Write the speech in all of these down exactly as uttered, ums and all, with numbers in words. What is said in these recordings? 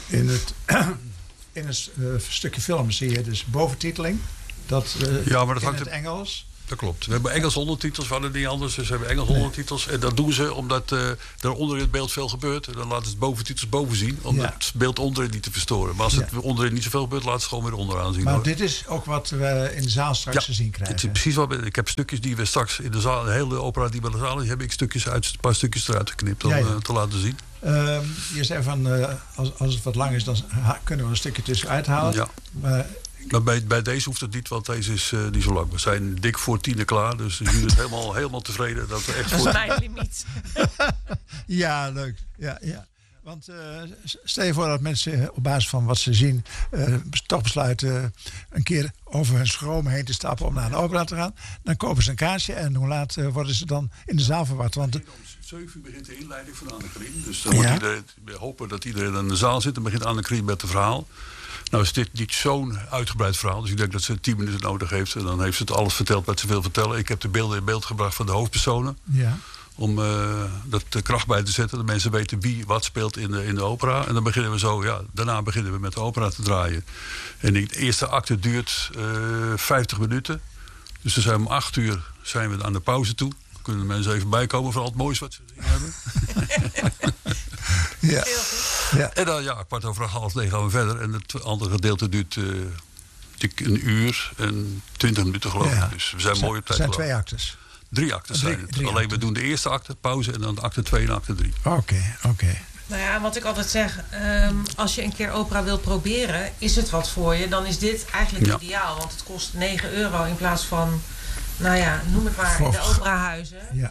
In het, in het uh, stukje film zie je dus boventiteling. Dat, uh, ja, maar dat in hangt het Engels. Dat klopt. We hebben Engels ondertitels, we hadden niet anders. Dus we hebben Engels nee. ondertitels. En dat doen ze omdat uh, er onder in het beeld veel gebeurt. En dan laten ze het boventitels boven zien. Om ja. het beeld onderin niet te verstoren. Maar als het ja. onderin niet zoveel gebeurt, laten ze het gewoon weer onderaan zien. Maar hoor. dit is ook wat we in de zaal straks ja, te zien krijgen. Dit is precies wat we, ik heb stukjes die we straks in de zaal, de hele opera die we in de zaal, die heb ik stukjes uit, een paar stukjes eruit geknipt om ja, ja. Uh, te laten zien. Uh, je zei van, uh, als, als het wat lang is, dan ha- kunnen we een stukje tussenuit halen. Ja. Maar, Maar bij, bij deze hoeft het niet, want deze is uh, niet zo lang. We zijn dik voor tienen klaar, dus jullie zijn helemaal, helemaal tevreden. Dat, we echt dat voor... is mijn limiet. Ja, leuk. Ja, ja. Want uh, stel je voor dat mensen op basis van wat ze zien uh, toch besluiten uh, een keer over hun schroom heen te stappen om naar de opera te gaan. Dan kopen ze een kaartje en hoe laat uh, worden ze dan in de zaal verwacht? Want om zeven uur begint de inleiding van Anne-Karin. Dus dan ja. iedereen, we hopen dat iedereen in de zaal zit en begint Anne-Karin met het verhaal. Nou is dit niet zo'n uitgebreid verhaal. Dus ik denk dat ze tien minuten nodig heeft. En dan heeft ze het alles verteld wat ze wil vertellen. Ik heb de beelden in beeld gebracht van de hoofdpersonen. Ja. Om uh, dat de kracht bij te zetten. Dat mensen weten wie wat speelt in de, in de opera. En dan beginnen we zo, ja, daarna beginnen we met de opera te draaien. En de eerste acte duurt uh, vijftig minuten. Dus dan zijn we om acht uur zijn we aan de pauze toe. Dan kunnen de mensen even bijkomen voor al het moois wat ze gezien hebben. Ja. Ja. En dan ja, kwart over half negen gaan we verder. En het andere gedeelte duurt uh, een uur en twintig minuten geloof ik. Ja. Dus we zijn zijn, mooi op tijd. Het zijn twee actes. Drie actes drie, zijn het. Drie Alleen actes. we doen de eerste acte, pauze en dan de acte twee en acte drie. Oké, okay, oké. Okay. Nou ja, wat ik altijd zeg, um, als je een keer opera wil proberen, is het wat voor je, dan is dit eigenlijk ja. ideaal. Want het kost negen euro in plaats van, nou ja, noem het maar, in de operahuizen. Ja.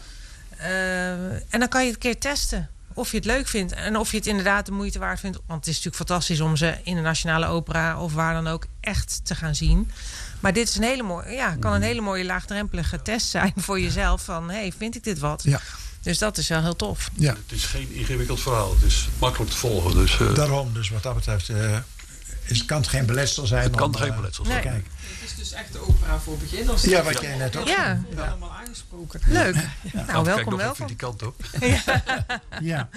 Uh, en dan kan je het een keer testen. Of je het leuk vindt en of je het inderdaad de moeite waard vindt. Want het is natuurlijk fantastisch om ze in de Nationale Opera of waar dan ook echt te gaan zien. Maar dit is een hele mooie, ja, kan een hele mooie laagdrempelige test zijn voor jezelf. Van, hé, hey, vind ik dit wat? Ja. Dus dat is wel heel tof. Ja. Het is geen ingewikkeld verhaal. Het is makkelijk te volgen. Dus, uh... Daarom, dus wat dat betreft, uh, is, kan het geen beletsel zijn. Het kan om, geen uh, beletsel zijn. Nee. Het is dus echt de opera voor beginners. Ja, wat jij net ook ja. zei. Ja. Allemaal aangesproken. Leuk. Ja. Ja. Nou, welkom, kijk nog welkom. even die kant op. Ja. Ja.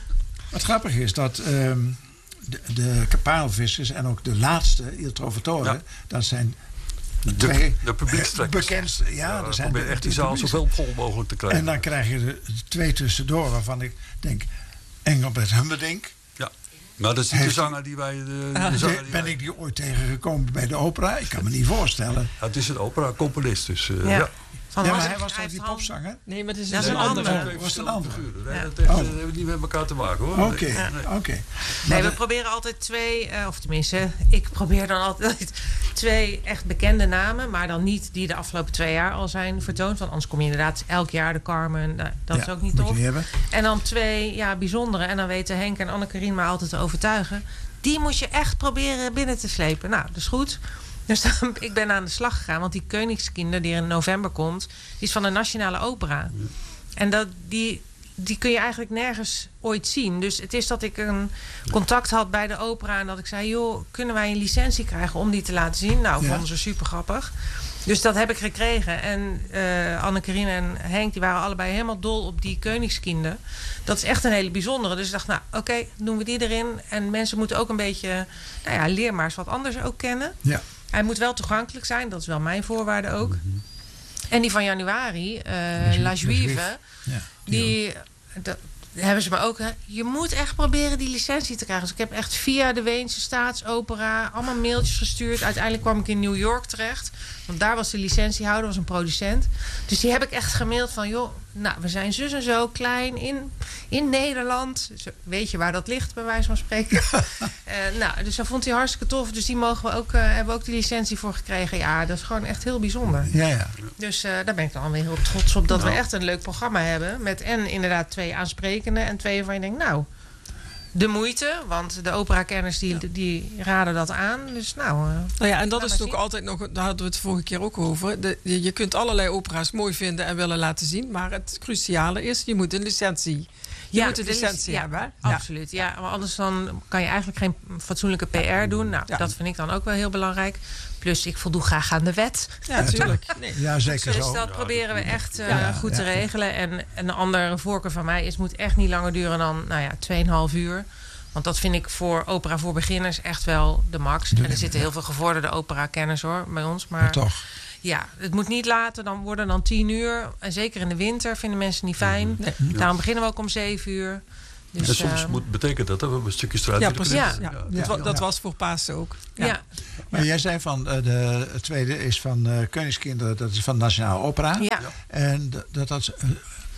Wat grappig is dat um, de, de kapaalvissers en ook de laatste, Il Trovatore, ja. dat zijn de, twee de publiekstrekkers. bekendste. Ja, ja, dat zijn de, echt die zaal zoveel vol mogelijk te krijgen. En dan krijg je de, de twee tussendoor waarvan ik denk, Engelbert Humperdinck. Ja, nou dat is niet de zanger die wij... De, ah, de zanger die ben wij... ik die ooit tegengekomen bij de opera? Ik kan me niet voorstellen. Ja, het is een opera-componist, dus uh, ja. ja. Van ja, maar hij was toch die popzanger? Nee, maar het is, dat is een een andere. andere. Was een andere figuren. Nee, ja. dat heeft, oh. hebben we niet met elkaar te maken hoor. Oké, okay. nee. nee. oké. Okay. Nee, we de... proberen altijd twee, uh, of tenminste, ik probeer dan altijd twee echt bekende namen, maar dan niet die de afgelopen twee jaar al zijn vertoond. Want anders kom je inderdaad elk jaar de Carmen, nou, dat ja, is ook niet tof. En dan twee ja, bijzondere, en dan weten Henk en Anne-Karin maar altijd te overtuigen. Die moet je echt proberen binnen te slepen. Nou, dat is goed. Dus dan, ik ben aan de slag gegaan, want die Königskinder die er in november komt, die is van de Nationale Opera. Ja. En dat, die, die kun je eigenlijk nergens ooit zien. Dus het is dat ik een contact had bij de opera en dat ik zei, joh, kunnen wij een licentie krijgen om die te laten zien? Nou, ja. vonden ze super grappig. Dus dat heb ik gekregen. En uh, Anne-Karin en Henk, die waren allebei helemaal dol op die Königskinder. Dat is echt een hele bijzondere. Dus ik dacht, nou, oké, okay, doen we die erin. En mensen moeten ook een beetje, nou ja, leer maar eens wat anders ook kennen. Ja. Hij moet wel toegankelijk zijn, dat is wel mijn voorwaarde ook. Mm-hmm. En die van januari, uh, La Juive, ja, die, dat hebben ze me ook. Hè, je moet echt proberen die licentie te krijgen. Dus ik heb echt via de Weense Staatsopera allemaal mailtjes gestuurd. Uiteindelijk kwam ik in New York terecht. Want daar was de licentiehouder, was een producent. Dus die heb ik echt gemaild van, joh, nou, we zijn zus en zo klein in, in Nederland. Weet je waar dat ligt, bij wijze van spreken? uh, nou, dus dat vond hij hartstikke tof. Dus die mogen we ook, uh, hebben we ook die licentie voor gekregen. Ja, dat is gewoon echt heel bijzonder. Ja, ja. Dus uh, daar ben ik dan weer heel trots op dat nou. we echt een leuk programma hebben. Met en inderdaad twee aansprekende en twee waarvan je denkt, nou, de moeite. Want de operakenners die, ja. die raden dat aan. Dus nou... Uh, nou ja, en dat is ook zien. altijd nog... Daar hadden we het vorige keer ook over. De, je, je kunt allerlei opera's mooi vinden en willen laten zien. Maar het cruciale is, je moet een licentie... Je ja, moet een licentie ja, hebben. Ja. Absoluut. Ja, maar anders dan kan je eigenlijk geen fatsoenlijke P R doen. Nou, ja. dat vind ik dan ook wel heel belangrijk. Plus, ik voldoe graag aan de wet. Ja, natuurlijk. Nee. Ja, zeker dus zo. dat ja, proberen we echt uh, ja, goed ja, te regelen. En, en een andere voorkeur van mij is, het moet echt niet langer duren dan, nou ja, tweeënhalf uur. Want dat vind ik voor opera voor beginners echt wel de max. De en er limit, zitten ja. heel veel gevorderde opera-kenners hoor, bij ons. Maar, Maar toch. ja, het moet niet later dan worden dan tien uur. En zeker in de winter vinden mensen niet fijn. Nee. Daarom beginnen we ook om zeven uur. Dus, en soms uh, moet, betekent dat dat we een stukje straat Ja, willen precies. knippen. Ja. Ja. Dat, wa- dat Ja. was voor Pasen ook. ja. Ja. Maar jij zei van, uh, de het tweede is van uh, Koningskinderen, dat is van Nationale Opera. Ja. En dat, dat, dat, uh,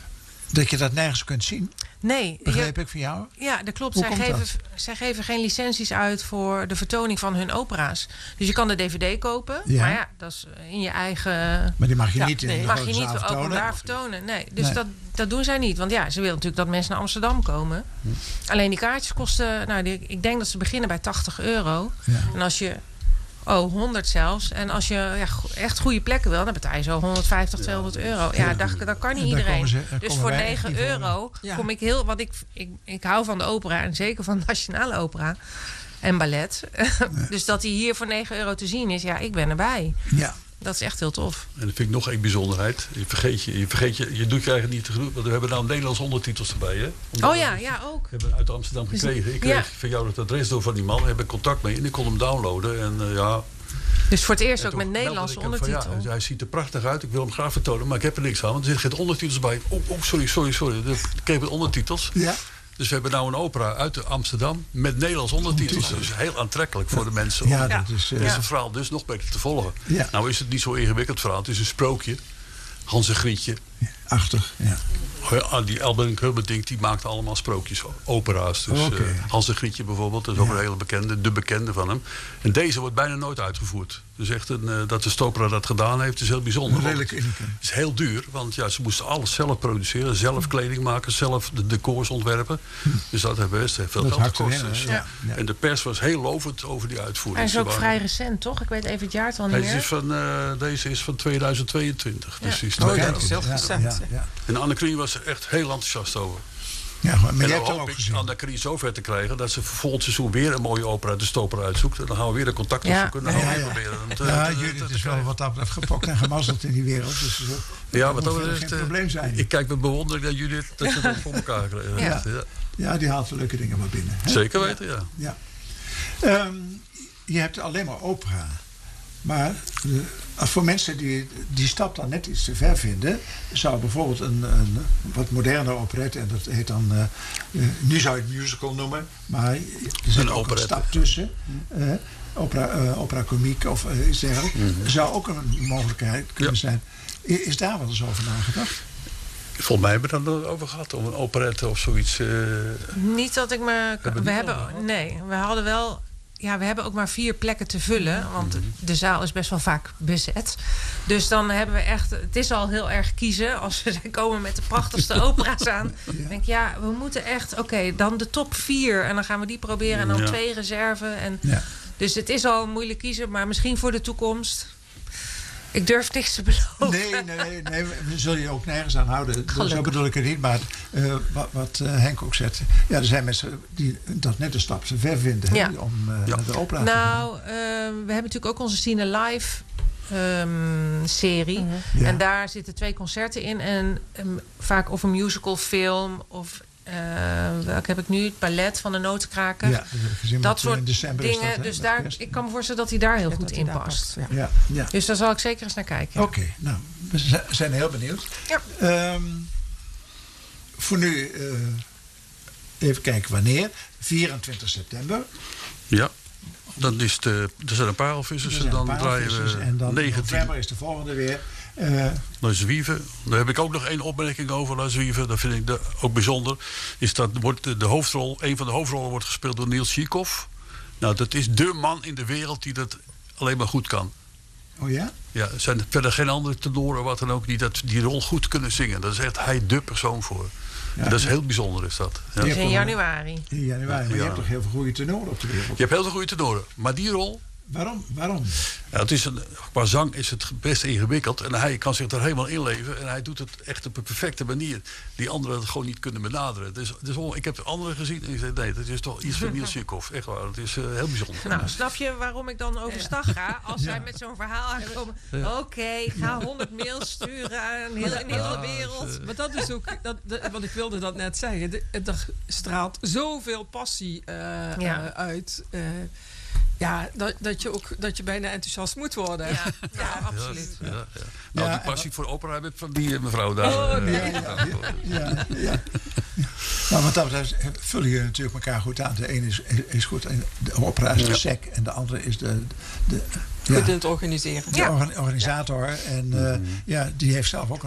dat je dat nergens kunt zien, Nee, begreep je- ik van jou. ja, dat klopt. Hoe Zij komt geven, dat? zij geven geen licenties uit voor de vertoning van hun opera's. Dus je kan de D V D kopen. Ja. Maar ja, dat is in je eigen... Maar die mag je Ja, niet in nee, de mag grote je niet zaal vertonen. openbaar vertonen. Nee, dus Nee. Dat, dat doen zij niet. Want ja, ze willen natuurlijk dat mensen naar Amsterdam komen. Alleen die kaartjes kosten... Nou, die, ik denk dat ze beginnen bij tachtig euro. Ja. En als je... Oh, honderd zelfs. En als je ja, go- echt goede plekken wil, dan betaal je zo honderdvijftig, tweehonderd euro. Ja, Ja. dat, dat kan niet En daar iedereen. komen ze- daar Dus komen voor wij echt negen niet voor. euro Ja. kom ik heel... Want ik, ik, ik hou van de opera en zeker van de Nationale Opera en ballet. Dus dat die hier voor negen euro te zien is, ja, ik ben erbij. Ja. Dat is echt heel tof. En dat vind ik nog één bijzonderheid. Je vergeet je, je, vergeet je, je doet je eigenlijk niet te genoeg. Want we hebben nou Nederlandse ondertitels erbij. Hè? Omdat Oh ja, we- ja, ook. We hebben uit Amsterdam gekregen. Ik kreeg Ja. van jou het adres door van die man. Daar heb ik contact mee en ik kon hem downloaden. En uh, ja, Dus voor het eerst en ook toen met Nederlandse meldde ik hem ondertitel. Van, ja, hij ziet er prachtig uit. Ik wil hem graag vertonen. Maar ik heb er niks aan. Want er zitten geen ondertitels bij. Oh, oh sorry, sorry, sorry. Ik kreeg met ondertitels. Ja. Dus we hebben nou een opera uit Amsterdam met Nederlands ondertitels. Dus heel aantrekkelijk voor de mensen. Ja, om dat is... uh, is het verhaal dus nog beter te volgen. Ja. Nou is het niet zo ingewikkeld verhaal. Het is een sprookje. Hans en Grietje. achtig, ja. Oh, die Albert Hubbardink die maakte allemaal sprookjes, opera's. Dus Oké. uh, Hans en Grietje bijvoorbeeld, dat is ook Ja. een hele bekende, de bekende van hem. En deze wordt bijna nooit uitgevoerd. Dus echt een, uh, dat de Stopera dat gedaan heeft, is heel bijzonder. want Redelijk uniek. Het is heel duur, want ja, ze moesten alles zelf produceren, zelf kleding maken, zelf de decors ontwerpen. Dus dat heeft best veel Dat geld hakt gekost. erin, Dus. hè? Ja. Ja. En de pers was heel lovend over die uitvoering. Hij is Ze ook waren- vrij recent, toch? Ik weet even het jaartal niet Deze meer. is van, uh, deze is van tweeduizend tweeëntwintig. Dus Ja. die is Oh, twee ja, jaar dat is oud. heel recent. Ja, ja. En Anne-Krien was er echt heel enthousiast over. Ja, maar En jij dan hebt het hoop ook ik gezien. Anne-Krien zover te krijgen dat ze voor volgend seizoen weer een mooie opera, de Stoper, uitzoekt. En dan gaan we weer de contact Ja. opzoeken. En dan gaan we Ja, weer ja. proberen hem te, Ja, te- te- Judith te is wel krijgen. wat dat betreft gepokt en gemazzeld in die wereld. Dus uh, Ja, dat wat dat moet betreft, geen eh, probleem zijn. ik kijk met bewondering naar Judith dat ze dat voor elkaar krijgen. Ja. Ja. Ja, die haalt wel leuke dingen maar binnen. Hè? Zeker weten, ja. Ja. Ehm, je hebt alleen maar opera. Maar uh, voor mensen die die stap dan net iets te ver vinden, zou bijvoorbeeld een, een wat moderne operette, en dat heet dan, uh, uh, nu zou je het musical noemen, maar er zit Een ook operette. een stap tussen. Uh, opera, uh, opera comique of uh, iets dergelijks. Mhm. Zou ook een mogelijkheid kunnen Ja. zijn. I- Is daar wel eens over nagedacht? Volgens mij hebben we het over gehad, om een operette of zoiets. eh, Niet dat ik me... Hebben we We niet hebben, over gehad? nee, we hadden wel... Ja, we hebben ook maar vier plekken te vullen. Want de zaal is best wel vaak bezet. Dus dan hebben we echt... Het is al heel erg kiezen. Als we komen met de prachtigste opera's aan. Dan denk ik, ja, we moeten echt... Oké, dan de top vier. En dan gaan we die proberen. En dan Ja. twee reserve. En, Ja. Dus het is al moeilijk kiezen. Maar misschien voor de toekomst... Ik durf niks te beloven. Nee, nee, nee, nee, we zullen je ook nergens aan houden. Zo Gelukkig. bedoel ik het niet, maar uh, wat, wat uh, Henk ook zegt. Ja, er zijn mensen die dat net een stap te ver vinden hè, Ja. om uh, Ja. naar de opera te gaan. Nou, uh, we hebben natuurlijk ook onze Cine Live um, serie. Mhm. Ja. En daar zitten twee concerten in. En um, vaak of een musical film of... Uh, welke heb ik nu? Het ballet van de Notenkraker. Ja, dat heb ik gezien. Dat met, uh, soort in december is dingen. dat, hè, dus met daar, kerst. ik kan me voorstellen dat hij daar heel Ja, goed dat in hij daar past. past, ja. Ja, ja. Dus daar zal ik zeker eens naar kijken. Oké, nou, we z- zijn heel benieuwd. Ja. Ehm, voor nu, uh, even kijken wanneer. vierentwintig september. ja, dan is de, er zijn een paar Er alvissers. zijn En dan een paar draaien vissers we en dan in negentien. november is de volgende weer. Uh, La Juive, daar heb ik ook nog één opmerking over. La Juive, dat vind ik de, ook bijzonder. Is dat wordt de, de hoofdrol, een van de hoofdrollen wordt gespeeld door Niels Chekhov. Nou, dat is dé man in de wereld die dat alleen maar goed kan. oh ja? Ja, er zijn verder geen andere tenoren wat dan ook die dat, die rol goed kunnen zingen. Dat is echt hij dé persoon voor. Ja. En dat is heel bijzonder, is dat. Ja. Dus Ja. in januari. In januari. Maar je Ja. hebt toch heel veel goede tenoren op de wereld? Je hebt heel veel goede tenoren. Maar die rol Waarom? Waarom? Ja, het is een, qua zang is het best ingewikkeld. En hij kan zich er helemaal inleven. En hij doet het echt op een perfecte manier. Die anderen het gewoon niet kunnen benaderen. Dus, dus ik heb anderen gezien en ik zei, nee, dat is toch iets van Niels Jukov. Echt waar, het is uh, heel bijzonder. Nou, snap je waarom ik dan overstag ga? Als Ja. zij met zo'n verhaal aankomen. Ja. Oké, okay, ga honderd mails sturen aan heel, in de hele wereld. Maar dat is ook, dat, dat, want ik wilde dat net zeggen. De, er straalt zoveel passie uh, Ja. uh, uit. Uh, ja, dat, dat, je ook, dat je bijna enthousiast moet worden. Ja, ja, absoluut. Ja, ja, ja. Nou, Ja, die passie voor opera heb ik van die mevrouw daar. Oh, nee. Uh, Ja, ja, ja. Maar wat dat betreft vullen jullie natuurlijk elkaar goed aan. De ene is, is goed, de opera is de Ja. sec en de andere is de, de, Goed ja, in het organiseren. de Ja. orga- organisator. En uh, ja, die heeft zelf ook